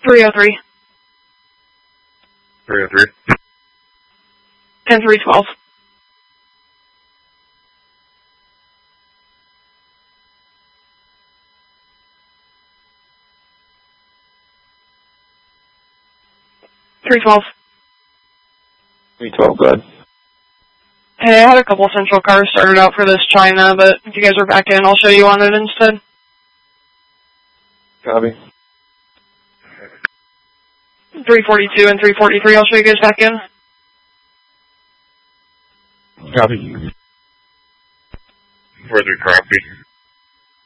303. 303. 10312. $312. 312, go ahead. Hey, I had a couple central cars started out for this China, but if you guys are back in, I'll show you on it instead. Copy. 342 and 343, I'll show you guys back in. Copy. 43, copy.